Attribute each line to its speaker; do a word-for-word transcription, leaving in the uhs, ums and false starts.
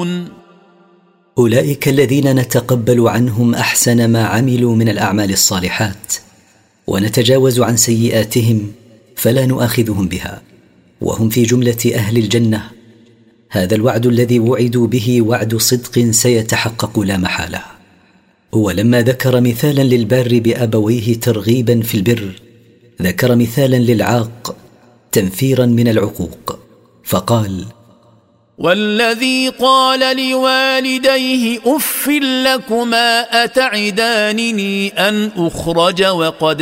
Speaker 1: راجعون.
Speaker 2: أولئك الذين نتقبل عنهم أحسن ما عملوا من الأعمال الصالحات ونتجاوز عن سيئاتهم فلا نؤاخذهم بها، وهم في جملة أهل الجنة. هذا الوعد الذي وعدوا به وعد صدق سيتحقق لا محالة. ولما ذكر مثالا للبار بأبويه ترغيبا في البر، ذكر مثالا للعاق تنفيرا من العقوق، فقال:
Speaker 1: والذي قال لوالديه أف لكما أتعدانني أن أخرج وقد